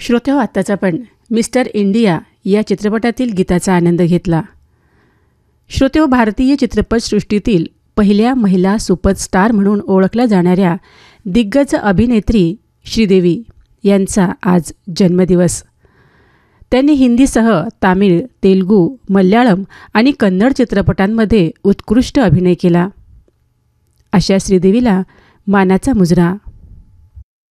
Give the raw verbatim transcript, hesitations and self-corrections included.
श्रोत्यो, आत्ताच आपण mister India या चित्रपटातील गीताचा आनंद घेतला. श्रोत्यो, भारतीय चित्रपटसृष्टीतील पहिल्या महिला सुपरस्टार म्हणून ओळखल्या जाणाऱ्या दिग्गज अभिनेत्री श्रीदेवी यांचा आज जन्मदिवस. त्यांनी हिंदीसह तामिळ, तेलुगू, मल्याळम आणि कन्नड चित्रपटांमध्ये उत्कृष्ट अभिनय केला. अशा श्रीदेवीला मानाचा मुजरा